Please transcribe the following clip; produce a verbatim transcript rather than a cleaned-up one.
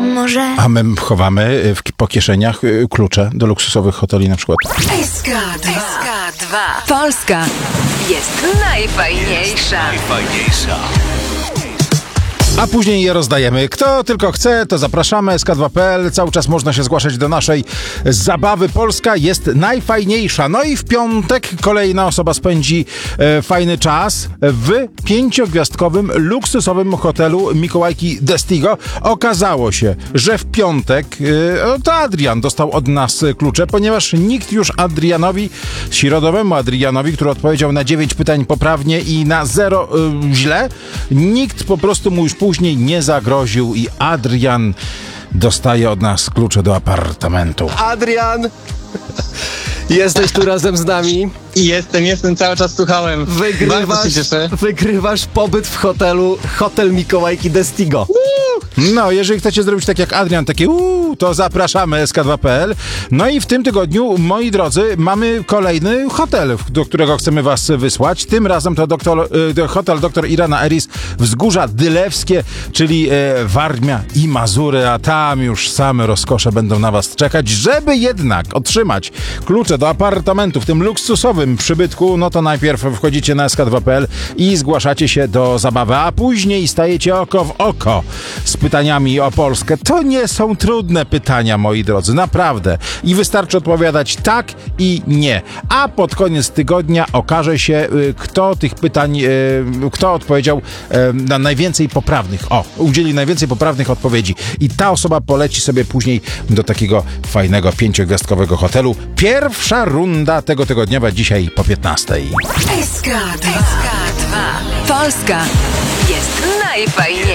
Może... A my chowamy w, po kieszeniach klucze do luksusowych hoteli na przykład. S K dwa. Polska jest najfajniejsza. Najfajniejsza. A później je rozdajemy. Kto tylko chce, to zapraszamy. S K dwa kropka p l. Cały czas można się zgłaszać do naszej zabawy. Polska jest najfajniejsza. No i w piątek kolejna osoba spędzi e, fajny czas w pięciogwiazdkowym, luksusowym hotelu Mikołajki Destigo. Okazało się, że w piątek e, to Adrian dostał od nas klucze, ponieważ nikt już Adrianowi, środowemu Adrianowi, który odpowiedział na dziewięć pytań poprawnie i na zero e, źle, nikt po prostu mu już później nie zagroził i Adrian dostaje od nas klucze do apartamentu. Adrian! Jesteś tu razem z nami. Jestem, jestem, cały czas słuchałem. Bardzo Wygrywasz, się cieszę. wygrywasz pobyt w hotelu Hotel Mikołajki Destigo. No, jeżeli chcecie zrobić tak jak Adrian, takie uuu, to zapraszamy S K dwa kropka p l. No i w tym tygodniu, moi drodzy, mamy kolejny hotel, do którego chcemy was wysłać. Tym razem to doktor, e, hotel doktor Irena Eris, Wzgórza Dylewskie, czyli e, Warmia i Mazury, a tam już same rozkosze będą na was czekać. Żeby jednak otrzymać klucze do apartamentu w tym luksusowym przybytku, no to najpierw wchodzicie na S K dwa kropka p l i zgłaszacie się do zabawy, a później stajecie oko w oko z pytaniami o Polskę. To nie są trudne pytania, moi drodzy, naprawdę. I wystarczy odpowiadać tak i nie. A pod koniec tygodnia okaże się, kto tych pytań, kto odpowiedział na najwięcej poprawnych. O, udzieli najwięcej poprawnych odpowiedzi. I ta osoba poleci sobie później do takiego fajnego, pięciogwiazdkowego hotelu. Pierwsza runda tego tygodniowa dzisiaj po piętnastej. S K dwa. Polska jest najfajniejsza.